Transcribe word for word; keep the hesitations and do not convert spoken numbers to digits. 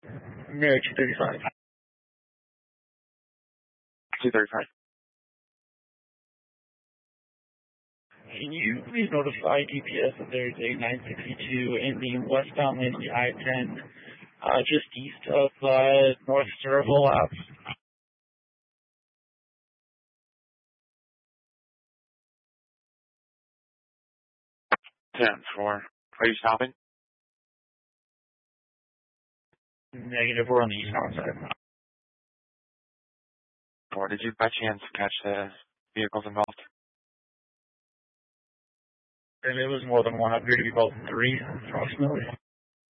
No, two thirty-five. two thirty-five. Can you please notify D P S that there's a nine sixty-two in the westbound lane of the I ten, uh, just east of uh, North Cerebral Labs? ten four. Are you stopping? Negative, we're on the eastbound side. Or did you by chance catch the vehicles involved? And it was more than one. I've heard to be called three, approximately.